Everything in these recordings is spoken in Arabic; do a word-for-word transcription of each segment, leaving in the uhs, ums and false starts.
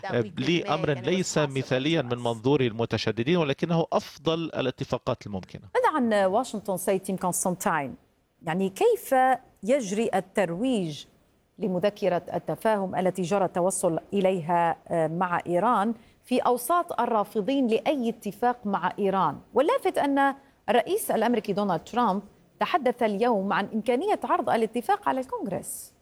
لأمر ليس مثاليا من منظور المتشددين، ولكنه أفضل الاتفاقات الممكنة. ماذا عن واشنطن سي تيم كونستانتين؟ يعني كيف يجري الترويج لمذكرة التفاهم التي جرى التوصل إليها مع إيران في أوساط الرافضين لأي اتفاق مع إيران؟ واللافت أن الرئيس الأمريكي دونالد ترامب تحدث اليوم عن إمكانية عرض الاتفاق على الكونغرس.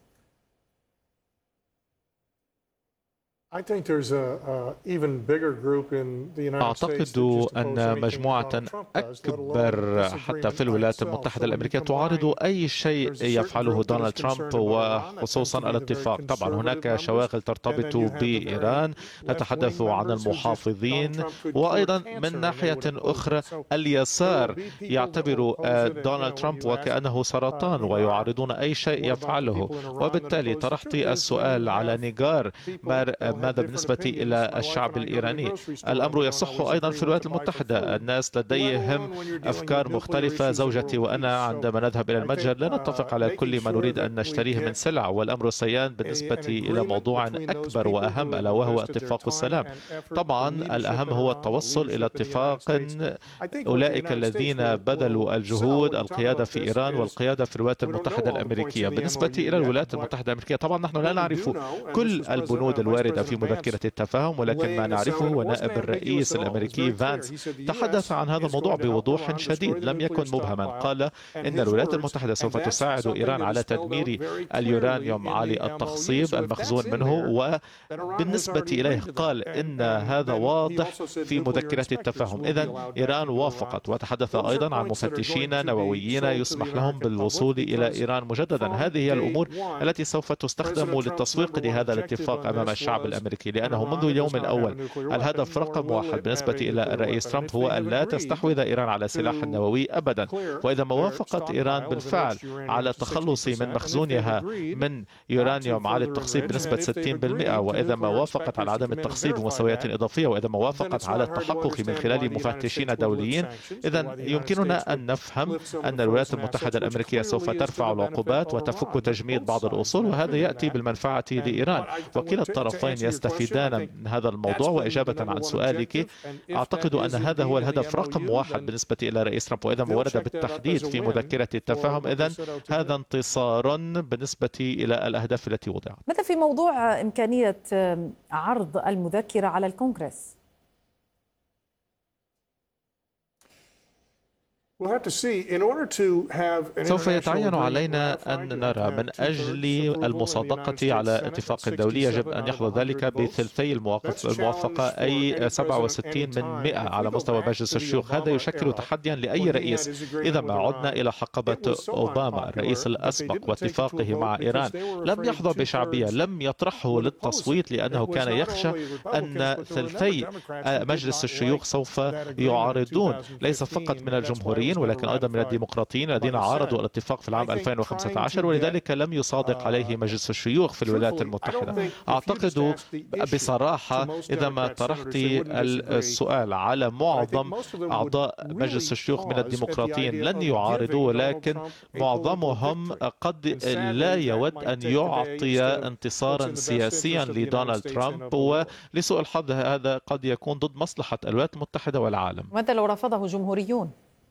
أعتقد أن مجموعة أكبر حتى في الولايات المتحدة الأمريكية تعارض أي شيء يفعله دونالد ترامب، وخصوصا الاتفاق. طبعا هناك شواغل ترتبط بإيران، نتحدث عن المحافظين، وأيضا من ناحية أخرى اليسار يعتبر دونالد ترامب وكأنه سرطان ويعارضون أي شيء يفعله. وبالتالي طرحت السؤال على نيجار ماذا بالنسبة إلى الشعب الإيراني. الأمر يصح أيضا في الولايات المتحدة، الناس لديهم أفكار مختلفة. زوجتي وأنا عندما نذهب إلى المتجر لا نتفق على كل ما نريد أن نشتريه من سلع، والأمر سيان بالنسبة إلى موضوع أكبر وأهم ألا وهو اتفاق السلام. طبعا الأهم هو التوصل إلى اتفاق. أولئك الذين بذلوا الجهود، القيادة في إيران والقيادة في الولايات المتحدة الأمريكية. بالنسبة إلى الولايات المتحدة الأمريكية طبعا نحن لا نعرف كل البنود الواردة في مذكرة التفاهم، ولكن ما نعرفه ونائب الرئيس الأمريكي فانس تحدث عن هذا الموضوع بوضوح شديد، لم يكن مبهما. قال إن الولايات المتحدة سوف تساعد إيران على تدمير اليورانيوم عالي التخصيب المخزون منه، وبالنسبة إليه قال إن هذا واضح في مذكرة التفاهم. إذن إيران وافقت، وتحدث أيضا عن مفتشين نوويين يسمح لهم بالوصول إلى إيران مجددا. هذه هي الأمور التي سوف تستخدم للتسويق لهذا الاتفاق أمام الشعب الأمريكي، لأنه منذ اليوم الأول الهدف رقم واحد بالنسبة إلى الرئيس ترامب هو أن لا تستحوذ إيران على سلاح نووي أبدا. وإذا ما وافقت إيران بالفعل على التخلص من مخزونها من يورانيوم عالي التخصيب بنسبة ستين بالمئة، وإذا ما وافقت على عدم التخصيب بمستويات إضافية، وإذا ما وافقت على التحقق من خلال مفتشين دوليين، إذا يمكننا أن نفهم أن الولايات المتحدة الأمريكية سوف ترفع العقوبات وتفك تجميد بعض الأصول، وهذا يأتي بالمنفعة لإيران. وكلا الطرفين يستفيدان من هذا الموضوع. وإجابة عن سؤالك، أعتقد أن هذا هو الهدف رقم واحد بالنسبة إلى رئيس ترامب، وإذا ما ورد بالتحديد في مذكرة التفاهم إذن هذا انتصار بالنسبة إلى الأهداف التي وضعت. ماذا في موضوع إمكانية عرض المذكرة على الكونغرس؟ سوف يتعين علينا أن نرى من أجل المصادقة على اتفاق دولي يجب أن يحظى ذلك بثلثي الموافقة، أي سبعة وستين من مئة على مستوى مجلس الشيوخ. هذا يشكل تحديا لأي رئيس. إذا ما عدنا إلى حقبة أوباما الرئيس الأسبق واتفاقه مع إيران، لم يحظى بشعبية، لم يطرحه للتصويت لأنه كان يخشى أن ثلثي مجلس الشيوخ سوف يعارضون، ليس فقط من الجمهوريين ولكن أيضا من الديمقراطيين الذين عارضوا الاتفاق في العام ألفين وخمسة عشر، ولذلك لم يصادق عليه مجلس الشيوخ في الولايات المتحدة. أعتقد بصراحة إذا ما طرحت السؤال على معظم أعضاء مجلس الشيوخ من الديمقراطيين لن يعارضوا، ولكن معظمهم قد لا يود أن يعطي انتصارا سياسيا لدونالد ترامب، ولسوء الحظ هذا قد يكون ضد مصلحة الولايات المتحدة والعالم. ماذا لو رفضه جمهوريون؟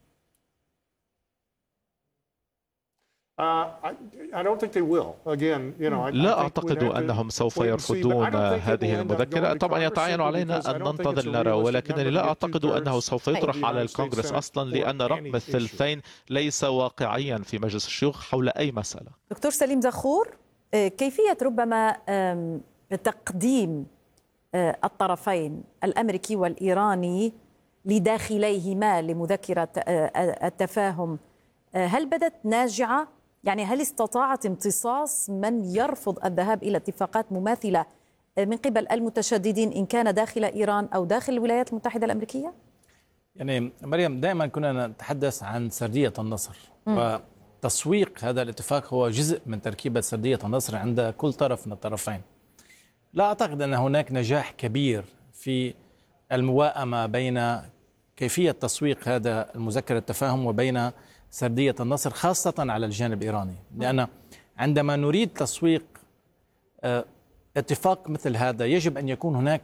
لا أعتقد أنهم سوف يرفضون هذه المذكرة. طبعا يتعين علينا أن ننتظر نرى، ولكنني لا أعتقد أنه سوف يطرح على الكونغرس أصلا، لأن رقم الثلثين ليس واقعيا في مجلس الشيوخ حول أي مسألة. دكتور سليم زخور، كيفية ربما تقديم الطرفين الأمريكي والإيراني لداخليهما لمذكرة التفاهم هل بدت ناجعة؟ يعني هل استطاعت امتصاص من يرفض الذهاب إلى اتفاقات مماثلة من قبل المتشددين إن كان داخل إيران أو داخل الولايات المتحدة الأمريكية؟ يعني مريم، دائما كنا نتحدث عن سردية النصر، م. وتسويق هذا الاتفاق هو جزء من تركيبة سردية النصر عند كل طرف من الطرفين. لا أعتقد أن هناك نجاح كبير في المواءمة بين كيفية تسويق هذا المذكرة التفاهم وبين سردية النصر، خاصة على الجانب الإيراني، لأن عندما نريد تسويق اتفاق مثل هذا يجب أن يكون هناك